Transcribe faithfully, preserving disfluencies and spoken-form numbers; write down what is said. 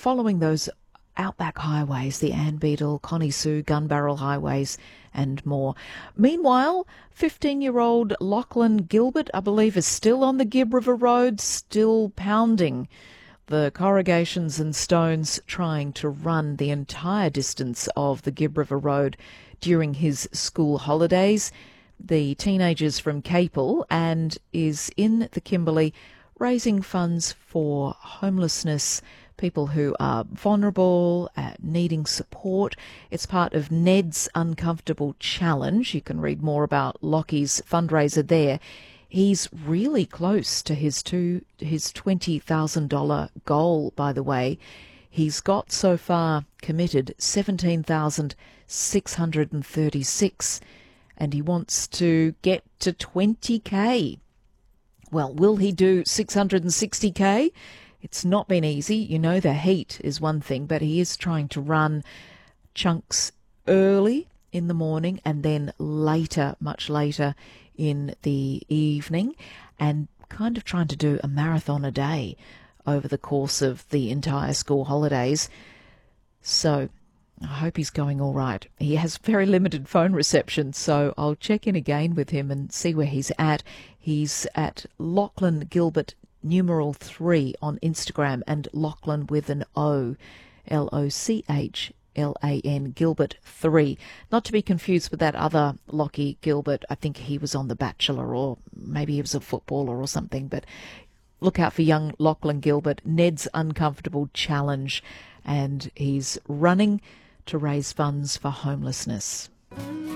following those outback highways, the Ann Beadle, Connie Sue, Gun Barrel highways and more. Meanwhile, fifteen-year-old Lachlan Gilbert, I believe, is still on the Gibb River Road, still pounding the corrugations and stones, trying to run the entire distance of the Gibb River Road during his school holidays. The teenager's from Capel and is in the Kimberley raising funds for homelessness, people who are vulnerable, uh, needing support. It's part of Ned's Uncomfortable Challenge. You can read more about Lockie's fundraiser there. He's really close to his two, his twenty thousand dollars goal, by the way. He's got so far committed seventeen thousand six hundred thirty-six, and he wants to get to twenty K. Well, will he do six hundred sixty K? It's not been easy. You know, the heat is one thing, but he is trying to run chunks early in the morning and then later, much later in the evening, and kind of trying to do a marathon a day over the course of the entire school holidays. So I hope he's going all right. He has very limited phone reception, so I'll check in again with him and see where he's at. He's at Lachlan Gilbert numeral three on Instagram, and Lachlan with an O, L O C H L A N, Gilbert three. Not to be confused with that other Lockie Gilbert. I think he was on The Bachelor, or maybe he was a footballer or something, but look out for young Lachlan Gilbert, Ned's Uncomfortable Challenge, and he's running to raise funds for homelessness.